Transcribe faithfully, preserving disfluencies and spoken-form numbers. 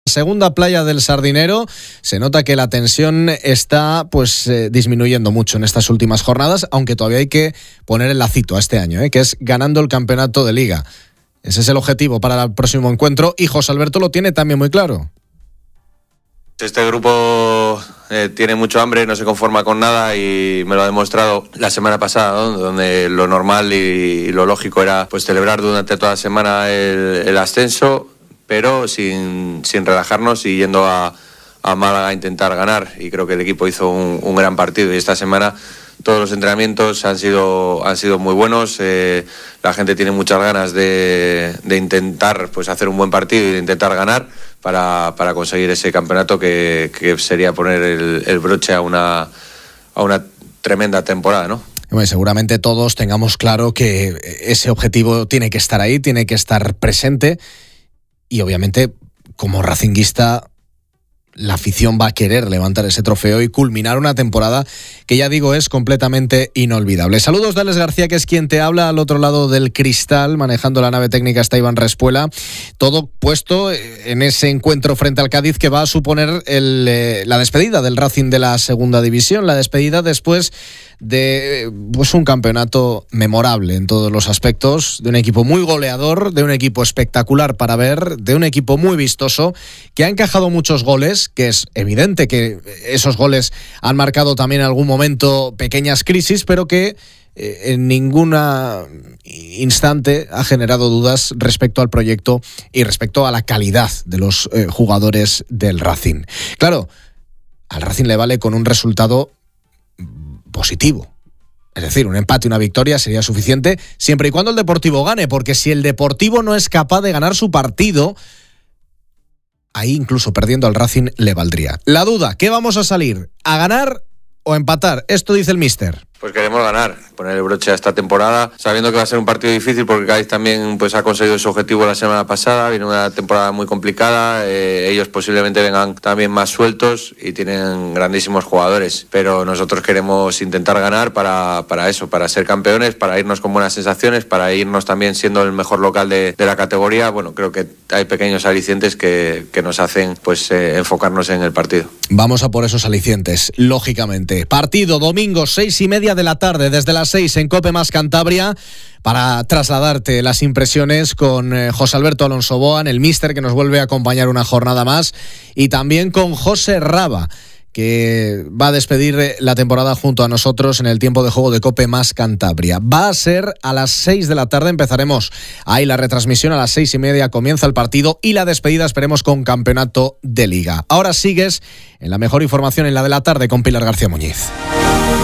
Segunda playa del Sardinero, se nota que la tensión está pues eh, disminuyendo mucho en estas últimas jornadas, aunque todavía hay que poner el lacito a este año, eh, que es ganando el campeonato de Liga. Ese es el objetivo para el próximo encuentro y José Alberto lo tiene también muy claro. Este grupo eh, tiene mucho hambre, no se conforma con nada y me lo ha demostrado la semana pasada, ¿no? Donde lo normal y, y lo lógico era pues celebrar durante toda la semana el, el ascenso, pero sin, sin relajarnos y yendo a, a Málaga a intentar ganar. Y creo que el equipo hizo un, un gran partido y esta semana todos los entrenamientos han sido, han sido muy buenos. Eh, la gente tiene muchas ganas de, de intentar pues, hacer un buen partido y de intentar ganar para, para conseguir ese campeonato que, que sería poner el, el broche a una, a una tremenda temporada, ¿no? Bueno, seguramente todos tengamos claro que ese objetivo tiene que estar ahí, tiene que estar presente. Y obviamente, como racinguista, la afición va a querer levantar ese trofeo y culminar una temporada que, ya digo, es completamente inolvidable. Saludos de Alex García, que es quien te habla al otro lado del cristal. Manejando la nave técnica está Iván Respuela. Todo puesto en ese encuentro frente al Cádiz que va a suponer el, eh, la despedida del Racing de la segunda división. La despedida después de pues, un campeonato memorable en todos los aspectos, de un equipo muy goleador, de un equipo espectacular para ver, de un equipo muy vistoso, que ha encajado muchos goles, que es evidente que esos goles han marcado también en algún momento pequeñas crisis, pero que eh, en ningún instante ha generado dudas respecto al proyecto y respecto a la calidad de los eh, jugadores del Racing. Claro, al Racing le vale con un resultado positivo. Es decir, un empate, una victoria sería suficiente siempre y cuando el Deportivo gane, porque si el Deportivo no es capaz de ganar su partido, ahí incluso perdiendo al Racing le valdría. La duda, ¿qué vamos a salir? ¿A ganar o a empatar? Esto dice el míster. Pues queremos ganar, poner el broche a esta temporada, sabiendo que va a ser un partido difícil porque Cádiz también pues, ha conseguido su objetivo la semana pasada, viene una temporada muy complicada, eh, ellos posiblemente vengan también más sueltos y tienen grandísimos jugadores, pero nosotros queremos intentar ganar para, para eso, para ser campeones, para irnos con buenas sensaciones, para irnos también siendo el mejor local de, de la categoría. Bueno, creo que hay pequeños alicientes que, que nos hacen pues eh, enfocarnos en el partido. Vamos a por esos alicientes, lógicamente. Partido domingo, seis y media de la tarde, desde las seis en Cope Más Cantabria, para trasladarte las impresiones con eh, José Alberto Alonso Boan, el míster que nos vuelve a acompañar una jornada más, y también con José Raba, que va a despedir la temporada junto a nosotros en el tiempo de juego de Cope Más Cantabria. Va a ser a las seis de la tarde, empezaremos ahí la retransmisión, a las seis y media comienza el partido y la despedida esperemos con campeonato de Liga. Ahora sigues en la mejor información, en la de la tarde, con Pilar García Muñiz.